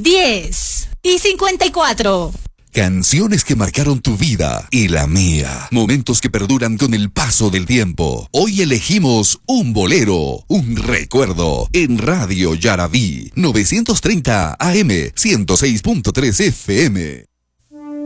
10:54. Canciones que marcaron tu vida y la mía. Momentos que perduran con el paso del tiempo. Hoy elegimos un bolero, un recuerdo, en Radio Yarabí. 930 AM, 106.3 FM.